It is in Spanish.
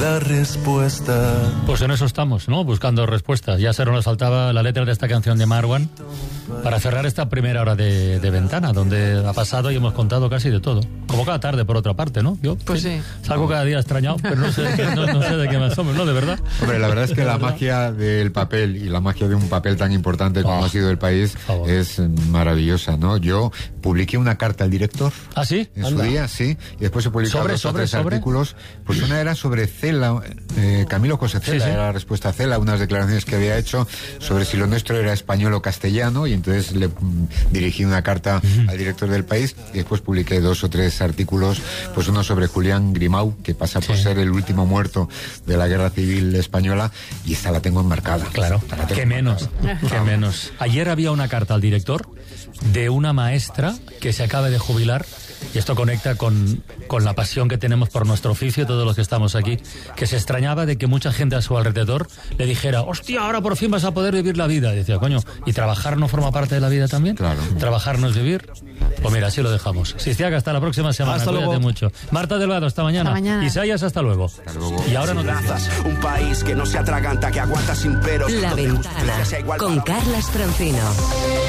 La respuesta. Pues en eso estamos, ¿no? Buscando respuestas. Ya solo nos faltaba la letra de esta canción de Marwan para cerrar esta primera hora de Ventana, donde ha pasado y hemos contado casi de todo. Como cada tarde, por otra parte, ¿no? Yo pues sí. Salgo cada día extrañado, pero no sé de qué más somos, ¿no? De verdad. Hombre, la verdad es que la magia del papel y la magia de un papel tan importante como ha sido El País es maravillosa, ¿no? Yo publiqué una carta al director. ¿Ah, sí? En su día, sí. Y después he publicado dos o tres artículos. Pues una era sobre Cela, Camilo José Cela, era la respuesta a Cela, unas declaraciones que había hecho sobre si lo nuestro era español o castellano, y entonces le dirigí una carta al director del País, y después publiqué dos o tres artículos, pues uno sobre Julián Grimau, que pasa por ser el último muerto de la Guerra Civil Española, y esta la tengo enmarcada. Claro, qué menos. Ayer había una carta al director de una maestra que se acaba de jubilar, y esto conecta con la pasión que tenemos por nuestro oficio, todos los que estamos aquí, que se extrañaba de que mucha gente a su alrededor le dijera, hostia, ahora por fin vas a poder vivir la vida. Y decía, coño, ¿y trabajar no forma parte de la vida también? Claro. ¿Trabajar no es vivir? Pues mira, así lo dejamos. Sistiaga, hasta la próxima semana. Hasta Cuídate luego. mucho. Marta Delgado, hasta mañana. Isaías, hasta luego. Hasta luego. Y ahora noticias. Un país que no se atraganta, que aguanta sin peros. La Ventana, con Carlas Francino.